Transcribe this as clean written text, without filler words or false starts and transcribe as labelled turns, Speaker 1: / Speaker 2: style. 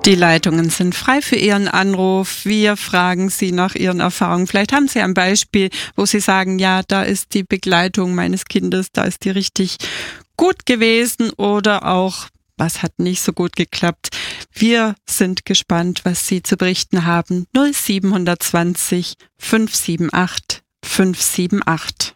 Speaker 1: Die Leitungen sind frei für Ihren Anruf. Wir fragen Sie nach Ihren Erfahrungen. Vielleicht haben Sie ein Beispiel, wo Sie sagen, ja, da ist die Begleitung meines Kindes, da ist die richtig gut gewesen oder auch, was hat nicht so gut geklappt. Wir sind gespannt, was Sie zu berichten haben. 0720 578 578.